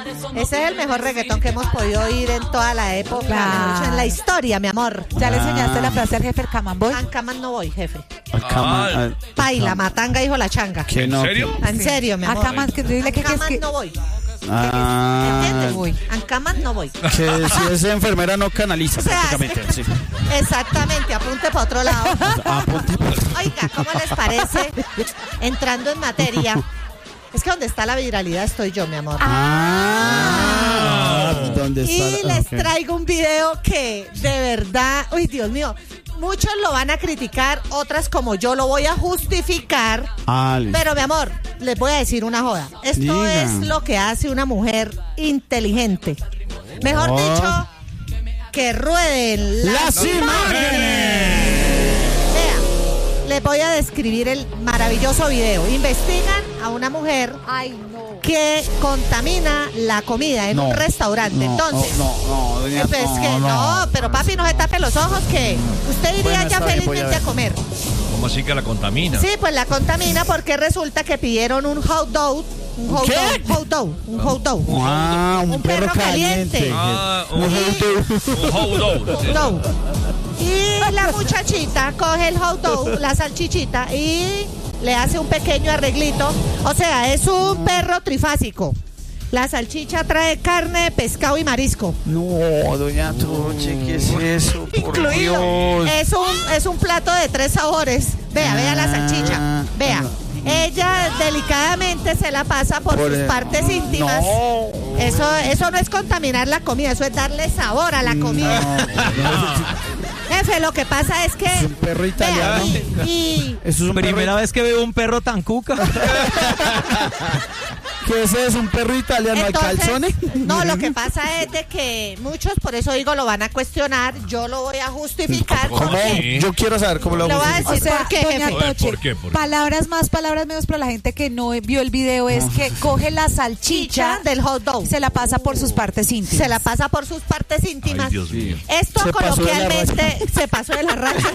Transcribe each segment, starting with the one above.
Ese es el mejor reggaetón que hemos podido oír en toda la época, Claro. en la historia, mi amor. ¿Ya le enseñaste la frase al jefe el Camamboy? Ancaman no voy, jefe. Paila, Matanga, hijo la changa. ¿Qué no? ¿En serio? En serio, mi amor. Acaman, que dile que Ancaman no voy. Ah, ¿Entiendes? Uy. Ancaman no voy. que si es enfermera no canaliza O sea, prácticamente. Sí. Exactamente, apunte para otro lado. Apunte. Oiga, ¿cómo les parece? Entrando en materia. Es que donde está la viralidad estoy yo, mi amor. ¿Dónde está? Y les traigo un video que de verdad, uy, Dios mío, muchos lo van a criticar, otras como yo lo voy a justificar. Pero mi amor, les voy a decir una joda. Esto Diga. es lo que hace una mujer inteligente. Mejor dicho, que rueden ¡Las imágenes! Vea, les voy a describir el maravilloso video. Investigan a una mujer que contamina la comida en un restaurante. Entonces, doña, pues que no, pero papi, no se tape los ojos, que usted iría Bueno, ya está bien, voy a felizmente a ver. comer. ¿Cómo así que la contamina? Sí, pues la contamina porque resulta que pidieron un hot dog. Un hot dog. Un perro caliente. Ah, un hot dog. Y la muchachita coge el hot dog, la salchichita, y le hace un pequeño arreglito. O sea, es un perro trifásico. La salchicha trae carne, pescado y marisco. No, doña Truche, ¿qué es eso? Por Incluido. Dios. Es un plato de 3 sabores. Vea la salchicha. Vea. Ella delicadamente se la pasa por sus partes íntimas. No. Eso no es contaminar la comida, eso es darle sabor a la comida. Jefe, lo que pasa es que... Es un perro italiano. Vea, y Eso es un Primera perro. vez que veo un perro tan cuca. ¿Qué ese es un perro italiano al calzone? no, lo que pasa es de que muchos, por eso digo, lo van a cuestionar. Yo lo voy a justificar. ¿Cómo? Porque Sí. Yo quiero saber cómo lo Le voy a justifica. decir por qué, doña jefe. Toche, ¿Por qué? palabras más, palabras menos, pero la gente que no vio el video es que coge la salchicha Del hot dog. y se la pasa por sus partes íntimas. Se la pasa por sus partes íntimas. Ay, Dios mío. Esto Se pasó de la coloquialmente se pasó de las rayas.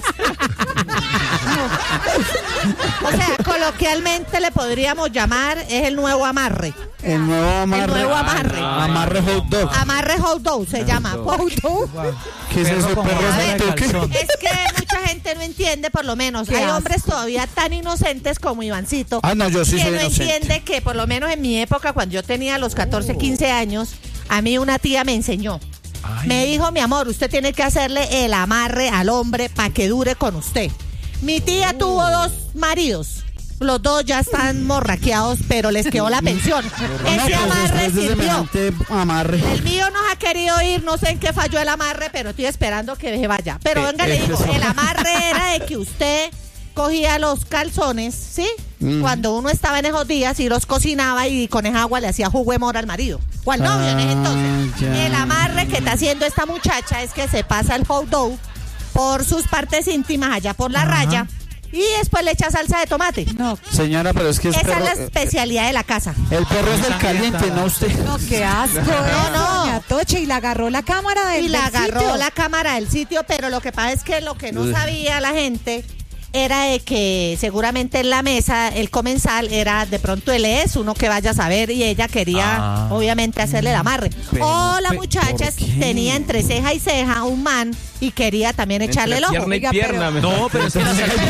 O sea, coloquialmente le podríamos llamar es el nuevo amarre. El nuevo amarre. El nuevo amarre. Amarre hot dog. Amarre hot dog se llama. Hot dog. ¿Qué es eso? como ¿Perro base de hot dog? calzón. Es que mucha gente no entiende, por lo menos. Qué Hay asco. hombres todavía tan inocentes como Ivancito. Ah, no, yo sí que soy no inocente. entiende que, por lo menos en mi época, cuando yo tenía los 14, 15 años, a mí una tía me enseñó. Me dijo, mi amor, usted tiene que hacerle el amarre al hombre para que dure con usted. Mi tía tuvo 2 maridos. Los 2 ya están morraqueados, pero les quedó la pensión. Ese amarre Después de sirvió. semejante amarre. El mío no ha querido ir, no sé en qué falló el amarre, pero estoy esperando que se vaya. Pero venga, le digo, el amarre era de que usted cogía los calzones, ¿sí? Cuando uno estaba en esos días y los cocinaba y con esa agua le hacía jugo de mora al marido. O al novio en ese entonces. ya. El amarre que está haciendo esta muchacha es que se pasa el hot dog por sus partes íntimas allá por la raya y después le echa salsa de tomate. No, Señora, pero es que es Esa perro. es la especialidad de la casa. El perro es el caliente, no usted. no, qué asco. no. Doña Toche, y la agarró la cámara del Y la del agarró sitio. la cámara del sitio, pero lo que pasa es que lo que no sabía la gente era de que seguramente en la mesa el comensal era de pronto él es uno que vaya a saber y ella quería obviamente hacerle el amarre. O la muchacha tenía entre ceja y ceja un man y quería también echarle el ojo. Pierna y Oiga, pierna. No, pero es que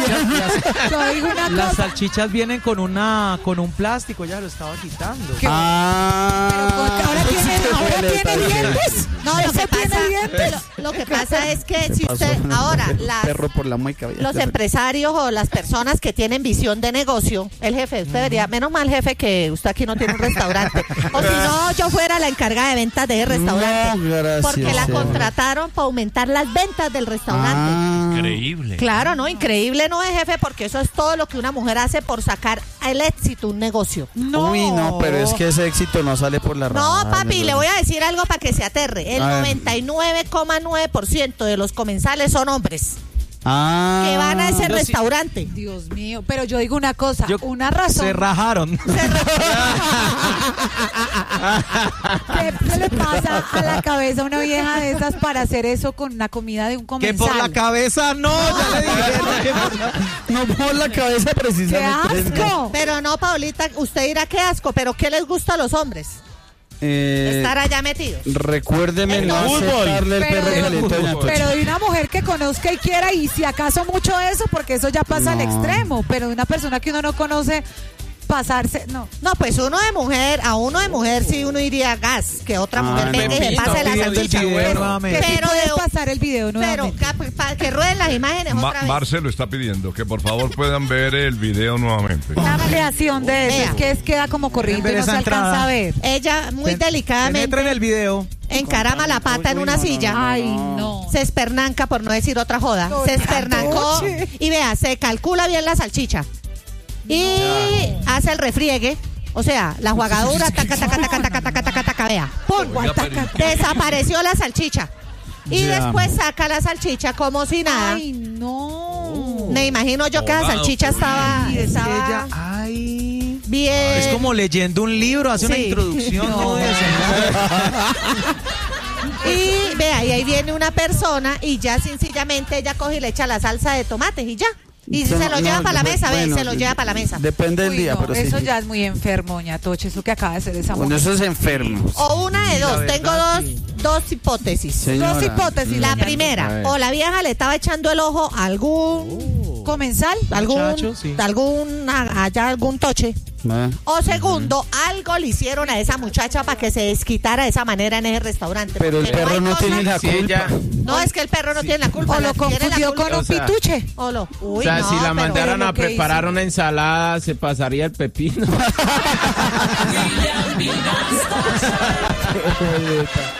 Yo digo una las cosa. salchichas vienen con un plástico, ya lo estaba quitando. ¿Qué? Ahora tiene dientes. No, lo que ¿Ese tiene pasa, dientes? lo que pasa es que si usted ahora Perro por la mueca. los empresarios o las personas que tienen visión de negocio, el jefe, usted debería, menos mal jefe que usted aquí no tiene un restaurante, o si no yo fuera la encargada de ventas de ese restaurante, No, gracias, porque la señor. contrataron para aumentar las ventas del restaurante. Increíble. Claro, no, increíble no es jefe, porque eso es todo lo que una mujer hace por sacar el éxito un negocio. No. Uy, no, pero es que ese éxito no sale por la No, radio. papi, le voy a decir algo para que se aterre. El A ver. 99,9% de los comensales son hombres que van a ese Yo sí- restaurante. Dios mío, pero yo digo una cosa, Yo- una razón. Se rajaron. ¿Qué le pasa a la cabeza a una vieja de esas para hacer eso con la comida de un Que comensal? por la cabeza no, ya le dije. No por la cabeza ¡Qué precisamente. asco! Pero no, Paulita, usted dirá qué asco, pero ¿qué les gusta a los hombres? estar allá metidos. Recuérdeme no aceptarle el perro caliente a doña Tochi. Pero de una mujer que conozca y quiera, y si acaso mucho eso, porque eso ya pasa al extremo, pero de una persona que uno no conoce, pasarse, no. No, pues uno de mujer sí uno iría a gas, que otra mujer venga y le pase la salchicha. Pero puedes pasar el video nuevamente. Pero que rueden las imágenes otra vez. Marce lo está pidiendo, que por favor puedan ver el video nuevamente. La ampliación de eso, Vea. es que queda como corriendo y no se alcanza a ver. Ella muy delicadamente Penetra en el video. encarama la pata en una silla. Ay, no. Se espernanca, por no decir otra joda. Se espernancó y vea, se calcula bien la salchicha. Y hace el refriegue, o sea, la jugadura, taca, vea, ¡pum! Desapareció la salchicha. Y después saca la salchicha como si nada. Ay, no. Me imagino yo que la salchicha estaba bien. Es como leyendo un libro, hace una introducción. Y vea, y ahí viene una persona y ya sencillamente ella coge y le echa la salsa de tomates y ya. Y se lo lleva para la mesa, se lo lleva para la mesa. Depende del día, pero sí. Eso ya es muy enfermo, doña Tochi, eso que acaba de hacer esa mujer. Bueno, eso es enfermo. O una de dos, tengo dos hipótesis. Señora. Dos hipótesis. La primera, o la vieja le estaba echando el ojo a algún comensal, algún toche. O segundo, algo le hicieron a esa muchacha para que se desquitara de esa manera en ese restaurante. Pero el perro no tiene la culpa. No, es que el perro no tiene la culpa. O lo confundió con un pituche. O sea, si la mandaran a preparar una ensalada, se pasaría el pepino.